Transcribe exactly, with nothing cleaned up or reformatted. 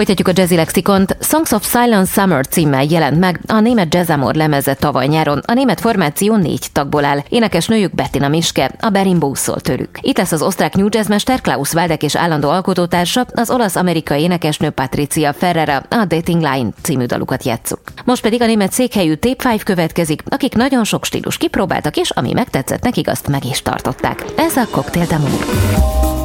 Folytatjuk a Jazzy Lexikont. Songs of Silent Summer címmel jelent meg a német Jazz Amor lemeze tavaly nyáron. A német formáció négy tagból áll. Énekesnőjük Bettina Miske, a Berimbau szól tőlük. Itt lesz az osztrák new jazzmester Klaus Waldek és állandó alkotótársa, az olasz-amerikai énekesnő Patricia Ferrera, a Dating Line című dalukat játsszuk. Most pedig a német székhelyű Tape Five következik, akik nagyon sok stílus kipróbáltak, és ami megtetszett nekik, azt meg is tartották. Ez a Cocktail d'Amour.